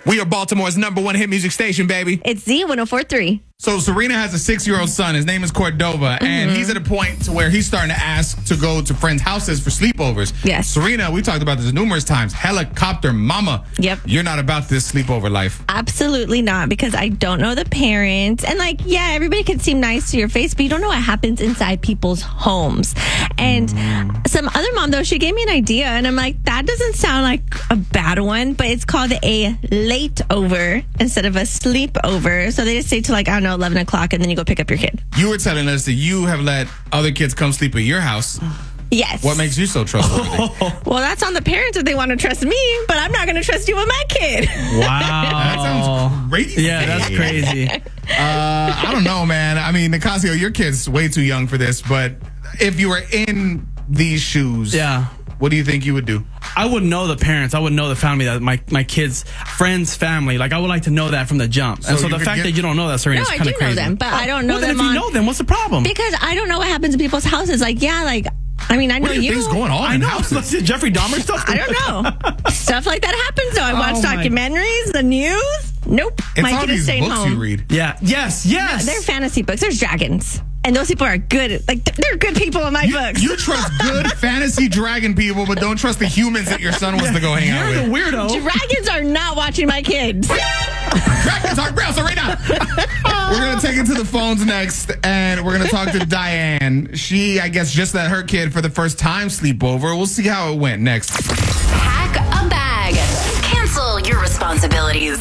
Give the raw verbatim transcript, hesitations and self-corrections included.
We are Baltimore's number one hit music station, baby. It's Z one oh four point three. So Serena has a six-year-old son. His name is Cordova, mm-hmm. and he's at a point to where he's starting to ask to go to friends' houses for sleepovers. Yes. Serena, we talked about this numerous times. Helicopter mama. Yep. You're not about this sleepover life. Absolutely not, because I don't know the parents. And, like, yeah, everybody can seem nice to your face, but you don't know what happens inside people's homes. And mm. some other mom, though, she gave me an idea, and I'm like, that doesn't sound like a bad one, but it's called a late over instead of a sleepover. So they just say to, like, I don't know, eleven o'clock, and then you go pick up your kid. You were telling us that you have let other kids come sleep at your house. Yes. What makes you so trustworthy? Well, that's on the parents if they want to trust me, but I'm not going to trust you with my kid. Wow. That sounds crazy. Yeah, that's crazy. uh, I don't know, man. I mean, Nicasio, your kid's way too young for this, but if you were in these shoes, yeah. what do you think you would do? I would know the parents. I would know the family, that my, my kids, friends, family. Like, I would like to know that from the jump. So and so the fact get... that you don't know that, Serena, no, is kind of crazy. No, I do know them, but oh, I don't know well, them then if on... you know them, what's the problem? Because I don't know what happens in people's houses. Like, yeah, like... I mean, I know what do you. you. Things going on I in know. houses? Jeffrey Dahmer stuff. I don't know. Stuff like that happens. Though I watch oh documentaries, the news. Nope. It's my all kid these is staying books home. you read. Yeah. Yes. Yes. No, they're fantasy books. There's dragons, and those people are good. Like they're good people in my you, books. You trust good fantasy dragon people, but don't trust the humans that your son wants yeah, to go hang out with. You're the weirdo. Dragons are not watching my kids. Dragons are real, Serena. We're going to take it to the phones next, and we're going to talk to Diane. She, I guess, just let her kid for the first time sleepover. We'll see how it went next. Pack a bag. Cancel your responsibilities.